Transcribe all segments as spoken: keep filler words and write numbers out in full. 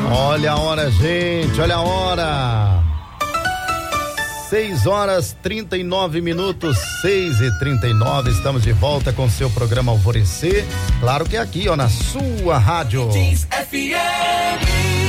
Olha a hora, gente, olha a hora. seis horas trinta e nove minutos, seis e trinta e nove, estamos de volta com seu programa Alvorecer. Claro que é aqui, ó, na sua rádio. F M.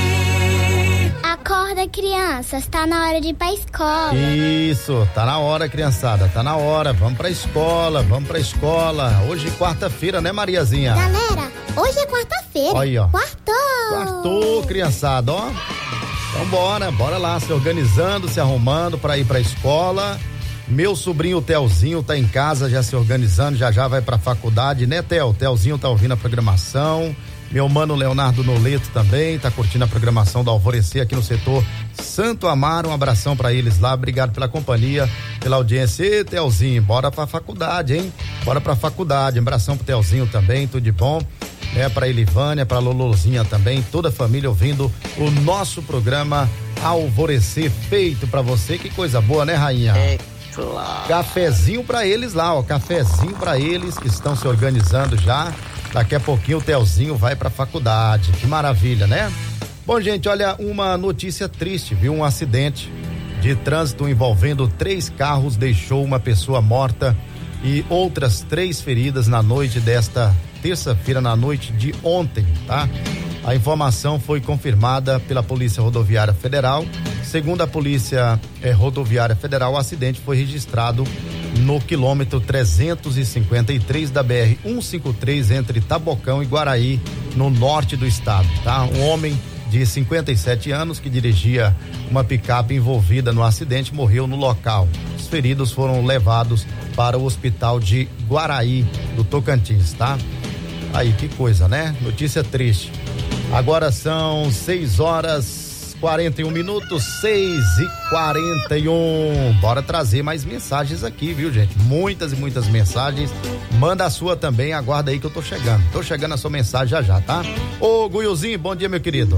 Acorda, crianças, tá na hora de ir pra escola. Isso, tá na hora, criançada, tá na hora. Vamos pra escola, vamos pra escola. Hoje é quarta-feira, né, Mariazinha? Galera, hoje é quarta-feira. Aí, ó. Quartou. Quartou, criançada, ó. Então bora, bora lá, se organizando, se arrumando pra ir pra escola. Meu sobrinho Telzinho tá em casa já se organizando, já já vai pra faculdade, né, Tel? Telzinho tá ouvindo a programação. Meu mano Leonardo Noleto também tá curtindo a programação do Alvorecer aqui no setor Santo Amaro. Um abração pra eles lá, obrigado pela companhia, pela audiência. E Telzinho, bora pra faculdade, hein? Bora pra faculdade, um abração pro Telzinho também, tudo de bom. É pra Elivânia, pra Lolozinha também, toda a família ouvindo o nosso programa Alvorecer, feito pra você. Que coisa boa, né, rainha? É claro. Cafezinho pra eles lá, ó, cafezinho pra eles que estão se organizando já. Daqui a pouquinho o Telzinho vai pra faculdade, que maravilha, né? Bom, gente, olha, uma notícia triste, viu? Um acidente de trânsito envolvendo três carros deixou uma pessoa morta e outras três feridas na noite desta terça-feira, na noite de ontem, tá? A informação foi confirmada pela Polícia Rodoviária Federal. Segundo a Polícia eh, Rodoviária Federal, o acidente foi registrado no quilômetro trezentos e cinquenta e três da B R cento e cinquenta e três entre Tabocão e Guaraí, no norte do estado, tá? Um homem de cinquenta e sete anos que dirigia uma picape envolvida no acidente morreu no local. Os feridos foram levados para o hospital de Guaraí, do Tocantins, tá? Aí, que coisa, né? Notícia triste. Agora são seis horas quarenta e um minutos, seis e quarenta e um. Bora trazer mais mensagens aqui, viu, gente? Muitas e muitas mensagens. Manda a sua também, aguarda aí que eu tô chegando. Tô chegando a sua mensagem já já, tá? Ô, Guiozinho, bom dia, meu querido.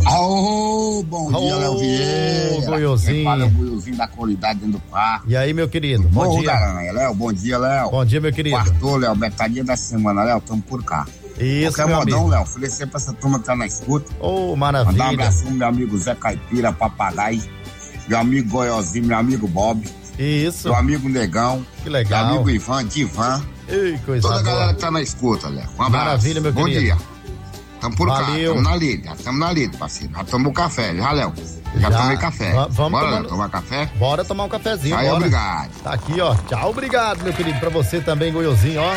Ô, bom dia, Léo Vieira. Ô, Guiozinho. Fala o Guiozinho da qualidade dentro do quarto. E aí, meu querido, bom Morro dia. Garanha, Léo, bom dia, Léo. Bom dia, meu querido. Quartou, Léo, metadinha da semana, Léo, tamo por cá. Isso, Qualquer meu modão, amigo. Léo, oferecer pra essa turma que tá na escuta. Ô, oh, maravilha. Mandar um abraço pro meu amigo Zé Caipira, Papagaio, meu amigo Goiozinho, meu amigo Bob. Isso. Meu amigo Negão. Que legal. Meu amigo Ivan, Divan. Ei, coisa Toda a boa. galera que tá na escuta, Léo. Um abraço. Maravilha, meu Bom querido. dia. Tamo por Valeu. cá, tamo na lida, tamo na lida, parceiro. Já tomamos café, já, Léo. Já, Já. tomei café. Va- vamos Bora, tomando- Léo, tomar café? Bora tomar um cafezinho, Aí, bora. obrigado. Tá aqui, ó. Tchau, obrigado, meu querido. Pra você também, Goiozinho, ó.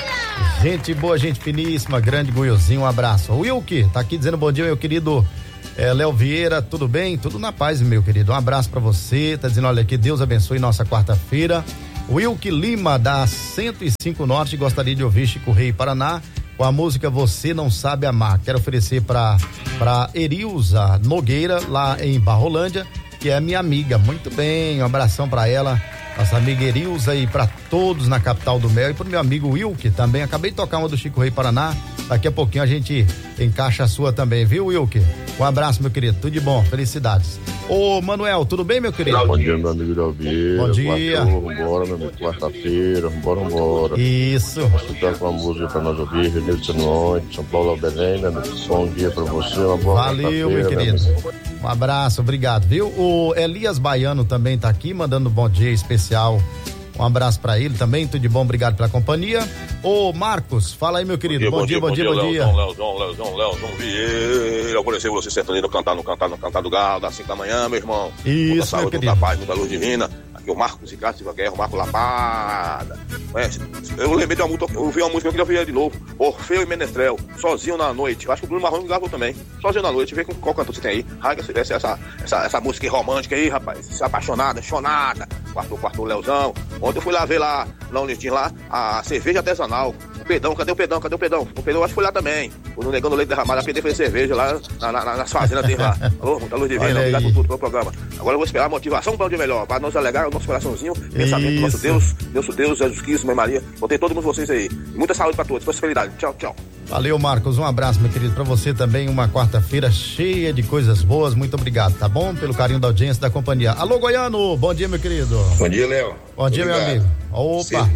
Gente boa, gente finíssima, grande Goiozinho, um abraço. O Wilke tá aqui dizendo bom dia, meu querido é, Léo Vieira, tudo bem? Tudo na paz, meu querido. Um abraço pra você. Tá dizendo, olha aqui, Deus abençoe nossa quarta-feira. Wilke Lima, da cento e cinco Norte, gostaria de ouvir Chico Rei Paraná com a música Você Não Sabe Amar. Quero oferecer pra, pra Erilza Nogueira, lá em Barrolândia, que é minha amiga. Muito bem, um abração pra ela. Nossa amiga Erilza e para todos na capital do Mel e pro meu amigo Wilke também. Acabei de tocar uma do Chico Rei Paraná. Daqui a pouquinho a gente encaixa a sua também, viu, Wilke? Um abraço, meu querido. Tudo de bom. Felicidades. Ô, Manuel, tudo bem, meu querido? Bom dia, meu amigo Léo Vieira. Bom dia. Bora, meu amigo. Quarta-feira. Bora, bora. Isso. Você tá com a música pra nós ouvir. Rio de Noite, São Paulo, Belém, né? Bom dia pra você. Uma boa Valeu, meu querido. Um abraço, obrigado, viu? O Elias Baiano também tá aqui, mandando um bom dia especial. Um abraço pra ele também, tudo de bom, obrigado pela companhia. Ô, Marcos, fala aí, meu querido. Bom dia, bom dia, bom dia. Leozão, Leozão, Leozão Vieira. Oferecer você sertanejo, cantar no cantar no cantar do galo, das cinco da manhã, meu irmão. Isso, muita saúde, meu querido. muita paz, muita luz divina. Aqui é o Marcos Ricardo Silva Guerra, o Marco Lapada. Conhece? Eu lembrei de uma música, eu vi uma música que eu queria ouvir de novo. Orfeu e Menestrel, Sozinho na Noite. Eu acho que o Bruno Marrone gravou também. Sozinho na Noite, vê com qual cantor você tem aí. Raga, essa, essa, essa, essa música romântica aí, rapaz. Essa apaixonada, chonada. Quarto, quarto, Leozão. Ontem eu fui lá ver lá, lá onde tinha lá, a cerveja artesanal. O Pedão, cadê o Pedão? Cadê o Pedão? O Pedão eu acho que foi lá também. O Negão do Leite Derramado, a P D fez cerveja lá na, na, nas fazendas dele lá. Alô, muita luz divina, obrigado por tudo pelo programa. Agora eu vou esperar a motivação para o dia melhor, para nos alegar o nosso coraçãozinho, pensamento do nosso Deus, nosso Deus, Jesus Cristo, Mãe Maria. Vou ter todos vocês aí. Muita saúde para todos, prosperidade. Tchau, tchau. Valeu, Marcos. Um abraço, meu querido, pra você também. Uma quarta-feira cheia de coisas boas. Muito obrigado, tá bom? Pelo carinho da audiência da companhia. Alô, Goiano. Bom dia, meu querido. Bom dia, Léo. Bom dia, Obrigado. meu amigo. Opa. Sim.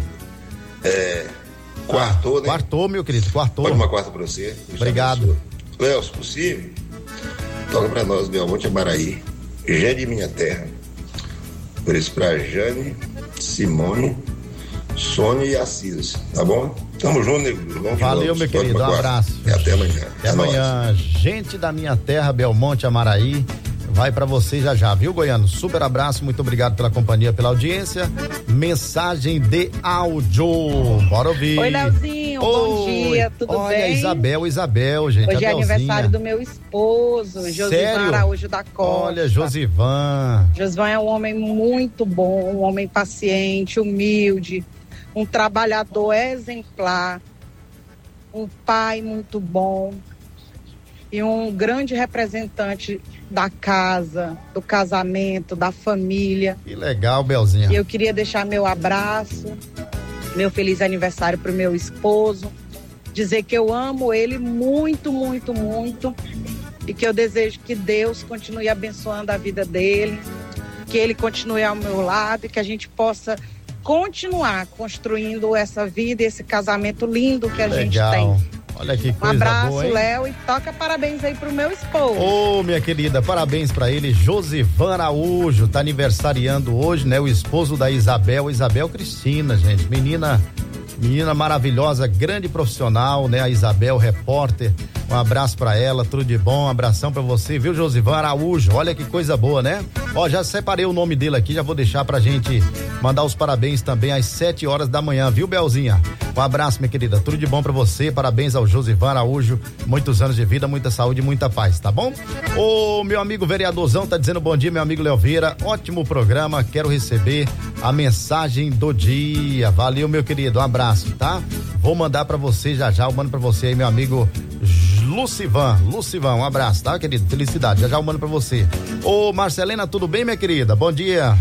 É. Quartou, né? Quartou, meu querido. Quartou. Pode uma quarta pra você. Obrigado. Léo, se possível, toca pra nós, Belmonte Amaraí, Gé de Minha Terra. Por isso, pra Jane, Simone, Sônia e Assis, tá bom? Tamo junto, nego. Valeu, meu querido, um abraço. E até amanhã. Até amanhã. Gente da Minha Terra, Belmonte Amaraí, vai pra você já já, viu, Goiano? Super abraço, muito obrigado pela companhia, pela audiência. Mensagem de áudio, bora ouvir. Oi, Leozinho, Oi. Bom dia, tudo Olha, bem? Olha, Isabel, Isabel, gente. Hoje é aniversário do meu esposo, Josivan Araújo da Costa. Olha, Josivan. Josivan é um homem muito bom, um homem paciente, humilde, um trabalhador exemplar, um pai muito bom e um grande representante da casa, do casamento, da família. Que legal, Belzinha. E eu queria deixar meu abraço, meu feliz aniversário pro meu esposo, dizer que eu amo ele muito, muito, muito e que eu desejo que Deus continue abençoando a vida dele, que ele continue ao meu lado e que a gente possa continuar construindo essa vida e esse casamento lindo que a legal. gente tem. Olha que coisa Um abraço, boa, hein? Léo, e toca parabéns aí pro meu esposo. Ô, oh, minha querida, parabéns pra ele, Josivan Araújo, tá aniversariando hoje, né? O esposo da Isabel, Isabel Cristina, gente, menina, menina maravilhosa, grande profissional, né? A Isabel, repórter, um abraço pra ela, tudo de bom, um abração pra você, viu, Josivan Araújo, olha que coisa boa, né? Ó, já separei o nome dele aqui, já vou deixar pra gente mandar os parabéns também às sete horas da manhã, viu, Belzinha? Um abraço, minha querida, tudo de bom pra você, parabéns ao Josivan Araújo, muitos anos de vida, muita saúde e muita paz, tá bom? O meu amigo vereadorzão tá dizendo bom dia, meu amigo Leoveira, ótimo programa, quero receber a mensagem do dia, valeu, meu querido, um abraço, tá? Vou mandar pra você já já, eu mando pra você aí, meu amigo Lucivan, Lucivan, um abraço, tá, querido? Felicidade, já já eu mando pra você. Ô, Marcelena, tudo bem, minha querida? Bom dia.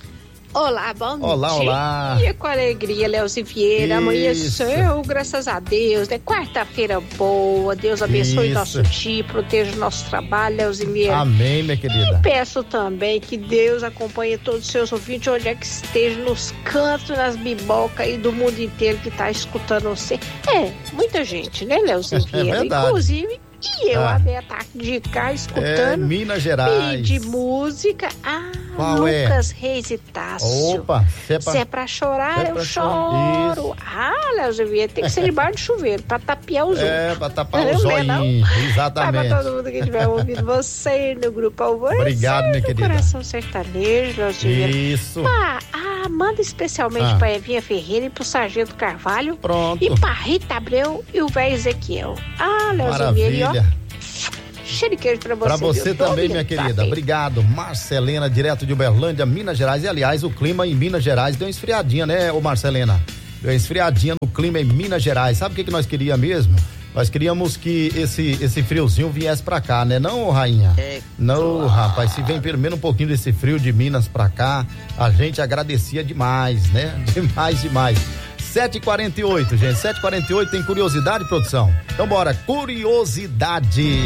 Olá, bom olá, dia. Olá, olá. Com alegria, Leozinho Vieira. Amanheceu, graças a Deus, né? Quarta-feira boa, Deus abençoe Isso. nosso dia, proteja o nosso trabalho, Leozinho Vieira. Amém, minha querida. E peço também que Deus acompanhe todos os seus ouvintes, onde é que esteja, nos cantos, nas bibocas aí do mundo inteiro que tá escutando você. É, muita gente, né, Leozinho Vieira? É verdade. Inclusive, e eu, ah. a Beta de cá, escutando. É, Minas Gerais. De música. Ah, Qual Lucas é? Reis e Tássio. Opa, se é pra, se é pra chorar, é eu pra choro. Ah, Léo Vieira, tem que ser debaixo de chuveiro, pra tapiar os outros. É, pra tapar os olhinhos. Exatamente. Pra todo mundo que estiver ouvindo você no Grupo Alvorecer. Obrigado, minha querida. Coração Sertanejo, Léo Vieira. Isso. Ah, ah, manda especialmente ah. pra Evinha Ferreira e pro Sargento Carvalho. Pronto. E pra Rita Abreu e o velho Ezequiel. Ah, Léo Vieira, ó. Cheio de queijo pra você. Pra você também, minha querida. Obrigado. Marcelena, direto de Uberlândia, Minas Gerais. E, aliás, o clima em Minas Gerais deu uma esfriadinha, né, ô Marcelena? Deu uma esfriadinha no clima em Minas Gerais. Sabe o que, que nós queríamos mesmo? Nós queríamos que esse, esse friozinho viesse pra cá, né? Não, rainha? É, não, claro. Rapaz, se vem pelo menos um pouquinho desse frio de Minas pra cá, a gente agradecia demais, né? Demais, demais. sete e quarenta e oito, gente. sete e quarenta e oito, tem curiosidade, produção? Então bora, curiosidade.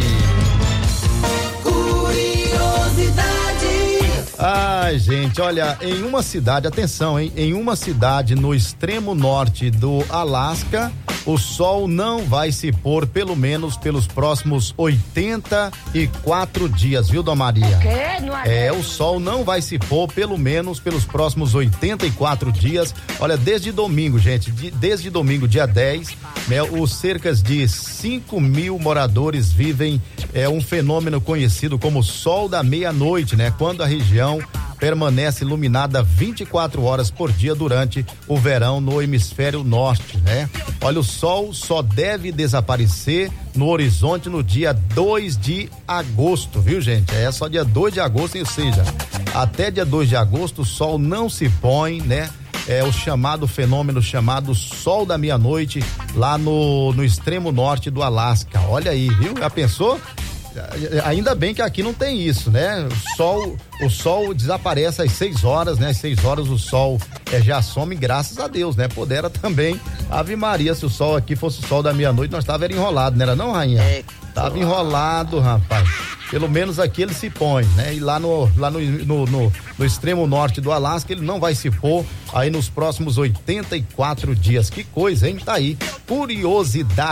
Curiosidade. Ai, gente, olha, em uma cidade, atenção, hein? Em uma cidade no extremo norte do Alasca, o sol não vai se pôr pelo menos pelos próximos oitenta e quatro dias, viu, Dona Maria? É, o sol não vai se pôr pelo menos pelos próximos oitenta e quatro dias. Olha, desde domingo, gente, de, desde domingo, dia dez, né, os cercas de cinco mil moradores vivem é, um fenômeno conhecido como sol da meia-noite, né? Quando a região permanece iluminada vinte e quatro horas por dia durante o verão no hemisfério norte, né? Olha, o sol só deve desaparecer no horizonte no dia dois de agosto, viu, gente? É só dia dois de agosto, ou seja, até dia dois de agosto o sol não se põe, né? É o chamado fenômeno chamado sol da meia-noite lá no, no extremo norte do Alasca. Olha aí, viu? Já pensou? Ainda bem que aqui não tem isso, né? O sol, o sol desaparece às seis horas, né? Às seis horas o sol é, já some, graças a Deus, né? Pudera também, Ave Maria, se o sol aqui fosse o sol da meia-noite, nós tava enrolado, não era não, rainha? É, tava enrolado, rapaz. Pelo menos aqui ele se põe, né? E lá no, lá no, no, no, no extremo norte do Alasca ele não vai se pôr aí nos próximos oitenta e quatro dias. Que coisa, hein? Tá aí. Curiosidade.